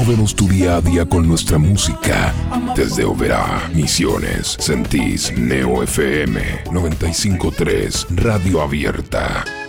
Movemos tu día a día con nuestra música. Desde Oberá, Misiones, Sentís, Neo FM 95.3, Radio Abierta.